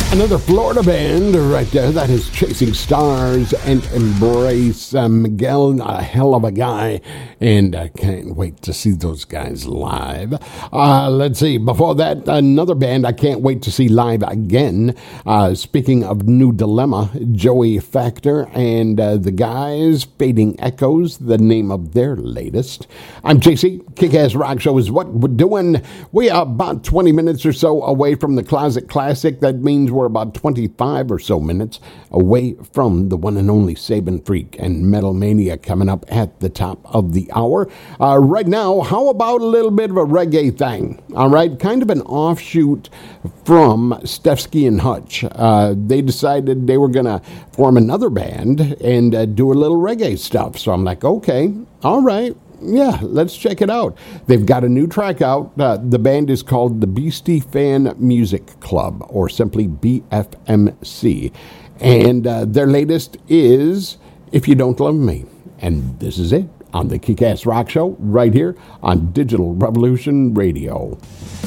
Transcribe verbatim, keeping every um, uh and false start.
Another Florida band right there. That is Chasing Stars and Embrace. Uh, Miguel, a hell of a guy, and I can't wait to see those guys live. Uh, let's see. Before that, another band I can't wait to see live again. Uh, speaking of New Dilemma, Joey Factor and uh, the guys, Fading Echoes, the name of their latest. I'm J C. Kick-Ass Rock Show is what we're doing. We are about twenty minutes or so away from the Closet Classic. That means we're about twenty-five or so minutes away from the one and only Saban Freak and Metal Mania coming up at the top of the hour. Uh, right now, how about a little bit of a reggae thing? All right, kind of an offshoot from Stefsky and Hutch. Uh, they decided they were going to form another band and uh, do a little reggae stuff. So I'm like, okay, all right. Yeah, let's check it out. They've got a new track out. Uh, the band is called the Beastie Fan Music Club, or simply B F M C. And uh, their latest is If You Don't Love Me. And this is it on the Kick-Ass Rock Show right here on Digital Revolution Radio.